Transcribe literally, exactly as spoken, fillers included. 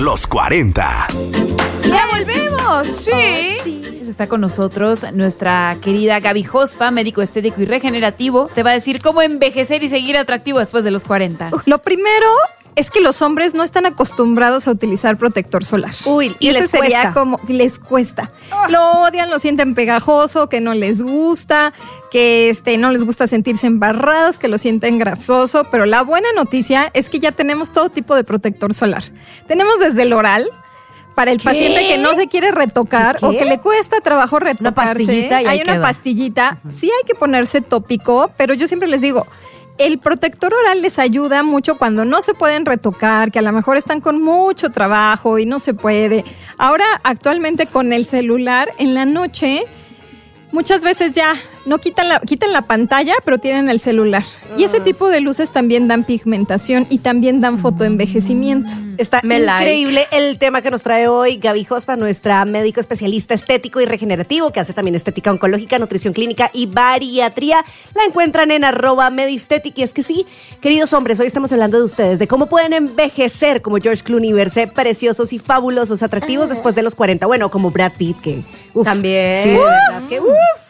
los cuarenta. ¡Ya volvemos! Sí. Oh, sí. Está con nosotros nuestra querida Gaby Jospa, médico estético y regenerativo. Te va a decir cómo envejecer y seguir atractivo después de los cuarenta. Lo primero es que los hombres no están acostumbrados a utilizar protector solar. Uy, y, y les ese sería cuesta. como, si les cuesta. Oh. Lo odian, lo sienten pegajoso, que no les gusta, que este, no les gusta sentirse embarrados, que lo sienten grasoso. Pero la buena noticia es que ya tenemos todo tipo de protector solar. Tenemos desde el oral, para el ¿Qué? paciente que no se quiere retocar ¿Qué? o que le cuesta trabajo retocarse. Una pastillita y hay ahí una queda. pastillita. Uh-huh. Sí hay que ponerse tópico, pero yo siempre les digo, el protector oral les ayuda mucho cuando no se pueden retocar, que a lo mejor están con mucho trabajo y no se puede. Ahora, actualmente con el celular, en la noche, muchas veces ya no quitan la, quitan la pantalla, pero tienen el celular. Uh. Y ese tipo de luces también dan pigmentación y también dan fotoenvejecimiento. Está Me increíble like. el tema que nos trae hoy Gaby Jospa, nuestra médico especialista estético y regenerativo, que hace también estética oncológica, nutrición clínica y bariatría. La encuentran en arroba medistética. Y es que sí, queridos hombres, hoy estamos hablando de ustedes, de cómo pueden envejecer como George Clooney, verse preciosos y fabulosos, atractivos después de los cuarenta. Bueno, como Brad Pitt, que... Uf, También. Sí, de verdad que... Uf.